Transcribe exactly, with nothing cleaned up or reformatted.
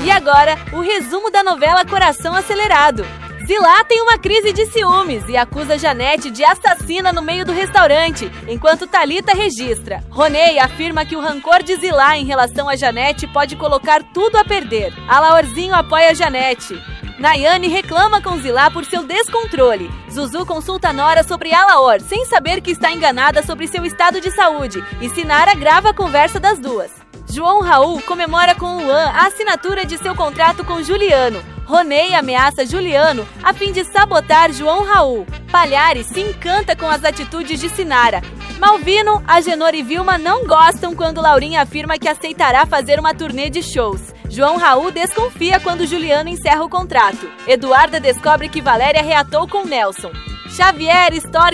E agora, o resumo da novela Coração Acelerado. Zilá tem uma crise de ciúmes e acusa Janete de assassina no meio do restaurante, enquanto Thalita registra. Ronei afirma que o rancor de Zilá em relação a Janete pode colocar tudo a perder. Alaorzinho apoia Janete. Nayane reclama com Zilá por seu descontrole. Zuzu consulta Nora sobre Alaor, sem saber que está enganada sobre seu estado de saúde, e Sinara grava a conversa das duas. João Raul comemora com Luan a assinatura de seu contrato com Juliano. Ronei ameaça Juliano a fim de sabotar João Raul. Palhares se encanta com as atitudes de Sinara. Malvino, Agenor e Vilma não gostam quando Laurinha afirma que aceitará fazer uma turnê de shows. João Raul desconfia quando Juliano encerra o contrato. Eduarda descobre que Valéria reatou com Nelson. Xavier, Stork